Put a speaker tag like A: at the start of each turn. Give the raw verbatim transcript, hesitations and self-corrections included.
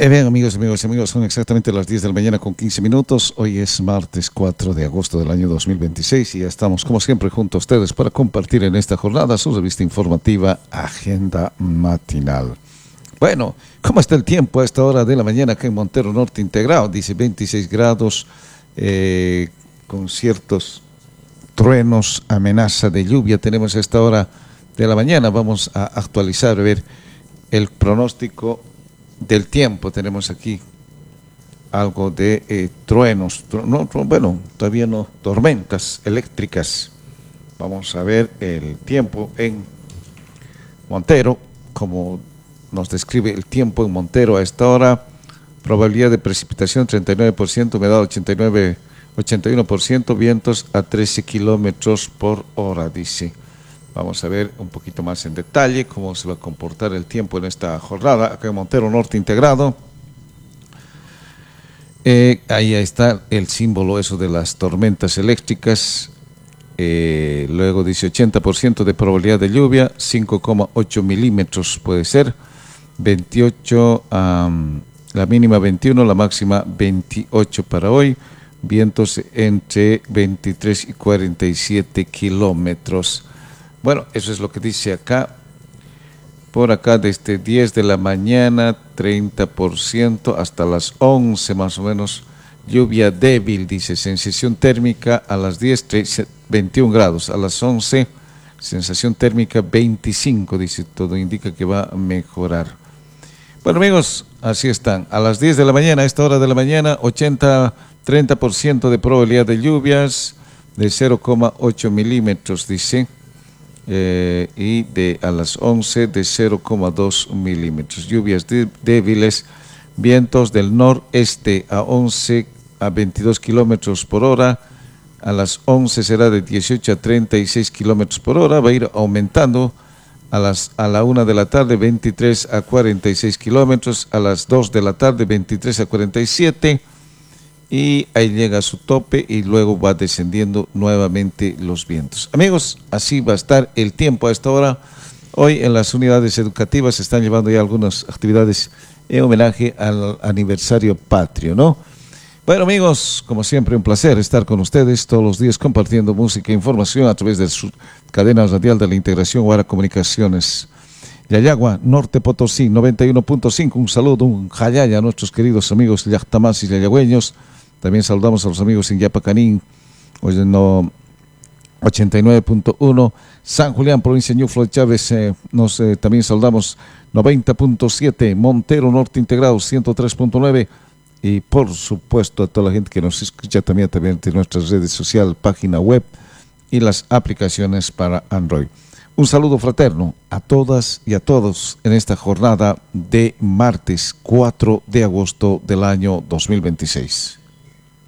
A: Eh, bien, amigos, amigos, amigos, son exactamente las diez de la mañana con quince minutos. Hoy es martes cuatro de agosto del año dos mil veintiséis y ya estamos, como siempre, junto a ustedes para compartir en esta jornada su revista informativa Agenda Matinal. Bueno, ¿cómo está el tiempo a esta hora de la mañana acá en Montero Norte Integrado? Dice veintiséis grados, eh, con ciertos truenos, amenaza de lluvia. Tenemos a esta hora de la mañana. Vamos a actualizar, a ver el pronóstico del tiempo. Tenemos aquí algo de eh, truenos, tru no, tru bueno, todavía no, tormentas eléctricas. Vamos a ver el tiempo en Montero, como nos describe el tiempo en Montero a esta hora. Probabilidad de precipitación treinta y nueve por ciento, humedad ochenta y nueve, ochenta y uno por ciento, vientos a trece kilómetros por hora, dice. Vamos a ver un poquito más en detalle cómo se va a comportar el tiempo en esta jornada acá en Montero Norte Integrado. Eh, ahí está el símbolo eso de las tormentas eléctricas. Eh, luego dice ochenta por ciento de probabilidad de lluvia, cinco coma ocho milímetros puede ser, veintiocho, um, la mínima veintiuno, la máxima veintiocho para hoy, vientos entre veintitrés y cuarenta y siete kilómetros. Bueno, eso es lo que dice acá. Por acá desde diez de la mañana, treinta por ciento hasta las once más o menos. Lluvia débil, dice. Sensación térmica a las diez, veintiún grados. A las once, sensación térmica veinticinco, dice. Todo indica que va a mejorar. Bueno, amigos, así están. A las diez de la mañana, a esta hora de la mañana, ochenta, treinta por ciento de probabilidad de lluvias, de cero coma ocho milímetros, dice. Eh, y de a las once de cero coma dos milímetros. Lluvias de, débiles, vientos del noreste a once a veintidós kilómetros por hora. A las once será de dieciocho a treinta y seis kilómetros por hora. Va a ir aumentando a las a la una de la tarde, veintitrés a cuarenta y seis kilómetros. A las dos de la tarde, veintitrés a cuarenta y siete. Y ahí llega a su tope y luego va descendiendo nuevamente los vientos. Amigos, así va a estar el tiempo a esta hora. Hoy en las unidades educativas se están llevando ya algunas actividades en homenaje al aniversario patrio, ¿no? Bueno, amigos, como siempre un placer estar con ustedes todos los días compartiendo música e información a través de su cadena radial de la integración Guara Comunicaciones. Yayagua, Norte Potosí, noventa y uno punto cinco. Un saludo, un jayaya a nuestros queridos amigos yachtamás y yayagüeños. También saludamos a los amigos en Yapacanín, ochenta y nueve punto uno. San Julián, provincia de Ñuflo de Chávez, eh, nos, eh, también saludamos noventa punto siete. Montero Norte Integrado, ciento tres punto nueve. Y por supuesto a toda la gente que nos escucha también, también de nuestras redes sociales, página web y las aplicaciones para Android. Un saludo fraterno a todas y a todos en esta jornada de martes cuatro de agosto del año dos mil veintiséis.